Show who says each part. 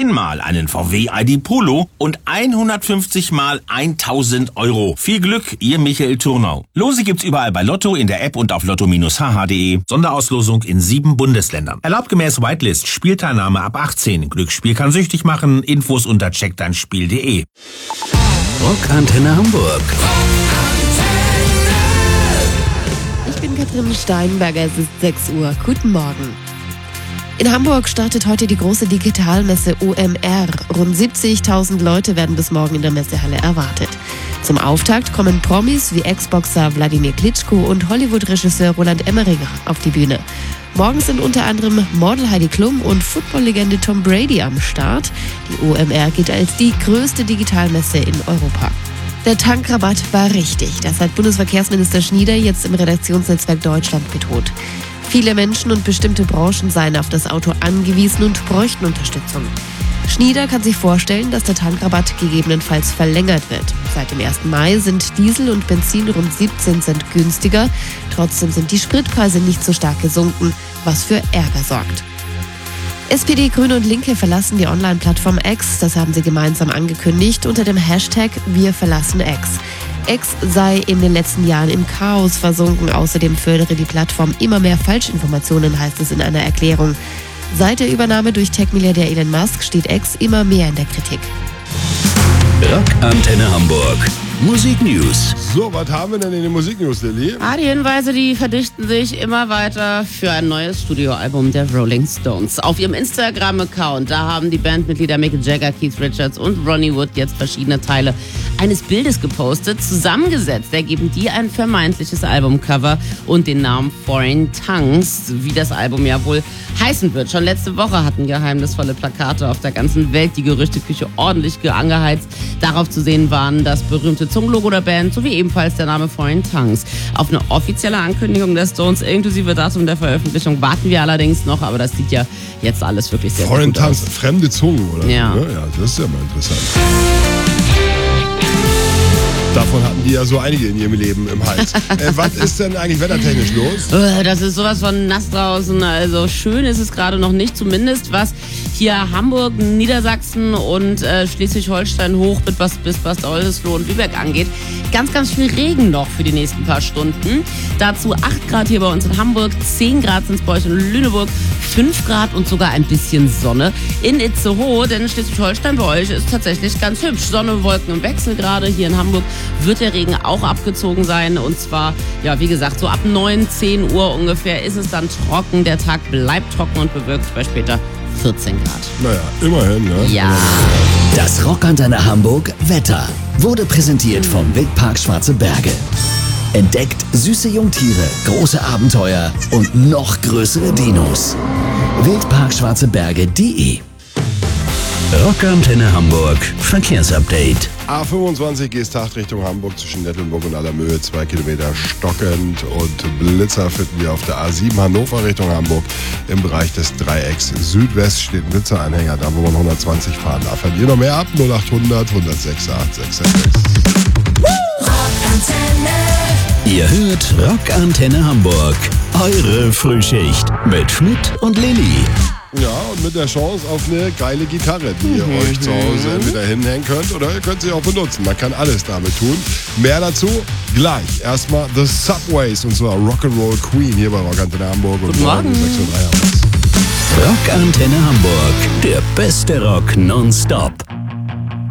Speaker 1: 10-mal einen VW ID Polo und 150 mal 1.000 Euro. Viel Glück, Ihr Michael Turnau. Lose gibt's überall bei Lotto, in der App und auf lotto-hh.de. Sonderauslosung in 7 Bundesländern. Erlaubt gemäß Whitelist. Spielteilnahme ab 18. Glücksspiel kann süchtig machen. Infos unter checkdeinspiel.de.
Speaker 2: Rockantenne Hamburg.
Speaker 3: Ich bin Katrin Steinberger, es ist 6 Uhr. Guten Morgen. In Hamburg startet heute die große Digitalmesse OMR. Rund 70.000 Leute werden bis morgen in der Messehalle erwartet. Zum Auftakt kommen Promis wie Ex-Boxer Wladimir Klitschko und Hollywood-Regisseur Roland Emmerich auf die Bühne. Morgen sind unter anderem Model Heidi Klum und Football-Legende Tom Brady am Start. Die OMR gilt als die größte Digitalmesse in Europa. Der Tankrabatt war richtig. Das hat Bundesverkehrsminister Schnieder jetzt im Redaktionsnetzwerk Deutschland betont. Viele Menschen und bestimmte Branchen seien auf das Auto angewiesen und bräuchten Unterstützung. Schnieder kann sich vorstellen, dass der Tankrabatt gegebenenfalls verlängert wird. Seit dem 1. Mai sind Diesel und Benzin rund 17 Cent günstiger. Trotzdem sind die Spritpreise nicht so stark gesunken, was für Ärger sorgt. SPD, Grüne und Linke verlassen die Online-Plattform X. Das haben sie gemeinsam angekündigt unter dem Hashtag Wir verlassen X. X sei in den letzten Jahren im Chaos versunken. Außerdem fördere die Plattform immer mehr Falschinformationen, heißt es in einer Erklärung. Seit der Übernahme durch Tech-Milliardär Elon Musk steht X immer mehr in der Kritik.
Speaker 2: Rockantenne Hamburg. Musik News.
Speaker 4: So, was haben wir denn in den Musiknews, Lilly?
Speaker 5: Die Hinweise, die verdichten sich immer weiter für ein neues Studioalbum der Rolling Stones. Auf ihrem Instagram-Account, da haben die Bandmitglieder Mick Jagger, Keith Richards und Ronnie Wood jetzt verschiedene Teile eines Bildes gepostet. Zusammengesetzt ergeben die ein vermeintliches Albumcover und den Namen Foreign Tongues, wie das Album ja wohl heißen wird. Schon letzte Woche hatten geheimnisvolle Plakate auf der ganzen Welt die Gerüchteküche ordentlich angeheizt. Darauf zu sehen waren das berühmte Zungenlogo der Band sowie ebenfalls der Name Foreign Tongues. Auf eine offizielle Ankündigung der Stones inklusive Datum der Veröffentlichung warten wir allerdings noch, aber das sieht ja jetzt alles wirklich sehr
Speaker 4: Foreign
Speaker 5: gut aus.
Speaker 4: Tongues, fremde Zungen, oder?
Speaker 5: Ja.
Speaker 4: So, ne? Ja, das ist ja mal interessant. Davon hatten die ja so einige in ihrem Leben im Hals. Was ist denn eigentlich wettertechnisch los?
Speaker 5: Das ist sowas von nass draußen. Also schön ist es gerade noch nicht, zumindest was hier Hamburg, Niedersachsen und Schleswig-Holstein hoch bis Bad Oldesloe und Lübeck angeht. Ganz, ganz viel Regen noch für die nächsten paar Stunden. Dazu 8 Grad hier bei uns in Hamburg, 10 Grad sind es bei euch in Lüneburg, 5 Grad und sogar ein bisschen Sonne in Itzehoe, denn Schleswig-Holstein bei euch ist tatsächlich ganz hübsch. Sonne und Wolken im Wechsel gerade. Hier in Hamburg wird der Regen auch abgezogen sein und zwar, ja wie gesagt, so ab 9, 10 Uhr ungefähr ist es dann trocken. Der Tag bleibt trocken und bewölkt bei später 14 Grad.
Speaker 4: Naja, immerhin, ne?
Speaker 5: Ja.
Speaker 2: Das Rockantenne Hamburg Wetter wurde präsentiert vom Wildpark Schwarze Berge. Entdeckt süße Jungtiere, große Abenteuer und noch größere Dinos. Wildparkschwarzeberge.de. Rockantenne Hamburg Verkehrsupdate.
Speaker 4: A25 Geesthacht Richtung Hamburg zwischen Nettelnburg und Allermöhe, 2 Kilometer stockend und Blitzer finden wir auf der A7 Hannover Richtung Hamburg. Im Bereich des Dreiecks Südwest steht ein Blitzeranhänger, da wo man 120 fahren darf. Verliert noch mehr ab, 0800 106 866.
Speaker 2: Ihr hört Rockantenne Hamburg. Eure Frühschicht mit Schmidt und Lilly.
Speaker 4: Ja, und mit der Chance auf eine geile Gitarre, die ihr euch zu Hause entweder hinhängen könnt oder ihr könnt sie auch benutzen. Man kann alles damit tun. Mehr dazu gleich. Erstmal The Subways und zwar Rock'n'Roll Queen hier bei Rockantenne Hamburg.
Speaker 5: Guten Morgen.
Speaker 4: 6:03 haben wir's.
Speaker 2: Rockantenne Hamburg. Der beste Rock nonstop.